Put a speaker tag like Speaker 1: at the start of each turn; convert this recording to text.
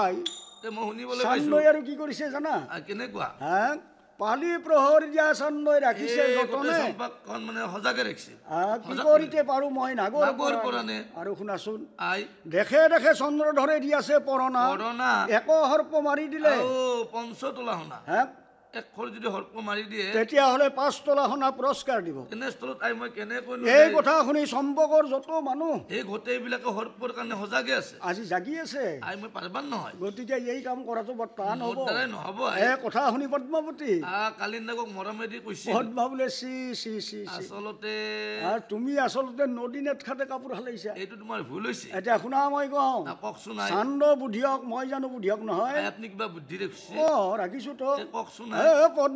Speaker 1: আই
Speaker 2: মই শুনিবলৈ
Speaker 1: চান্দৈ আৰু কি কৰিছে জানা
Speaker 2: কেনেকুৱা
Speaker 1: হা পালি প্ৰহৰ দিয়া চান্দৈ ৰাখিছে যতনে
Speaker 2: চম্পাকখন মানে সজাগে ৰাখিছে
Speaker 1: কি কৰিতে পাৰো মই নাগৰ
Speaker 2: পৰানে
Speaker 1: আৰু শুনাচোন
Speaker 2: আই
Speaker 1: দেখে দেখে চন্দ্ৰ ধৰে দি আছে পৰণা এক সৰ্প মাৰি দিলে
Speaker 2: পঞ্চতলা সোণা
Speaker 1: হা
Speaker 2: এক খৰ যদি সৰ্প মাৰি দিয়ে
Speaker 1: তেতিয়াহ'লে 5 তলা সোণা পুৰস্কাৰ দিব
Speaker 2: তেনেস্থলত আই মই কেনেকৈ
Speaker 1: এই কথা শুনি চম্পকৰ যত মানুহ
Speaker 2: এই গোটেইবিলাকে সৰ্পৰ কাৰণে সজাগে আছে
Speaker 1: আজি জাগি আছে
Speaker 2: আই মই পাৰিবান নহয়
Speaker 1: গতিকে এই কাম কৰাটো বৰ টান হ'ব
Speaker 2: নহ'ব
Speaker 1: এই কথা শুনি পদ্মাৱতী
Speaker 2: কালিন্দাকক মৰমেদি কৈছে
Speaker 1: পদ্মা বোলে চি চি চি
Speaker 2: আচলতে
Speaker 1: আৰু তুমি আচলতে নদী নেট খাতে কাপোৰ হালাইছা
Speaker 2: এইটো তোমাৰ ভুল হৈছে
Speaker 1: এতিয়া শুনা মই কওঁ
Speaker 2: কওকচোন
Speaker 1: চান্দ বুদ্ধিয়ক মই জানো বুদ্ধিয়ক নহয়
Speaker 2: আপুনি কিবা বুদ্ধি ৰাখিছে
Speaker 1: ৰাখিছো তো
Speaker 2: কওকচোন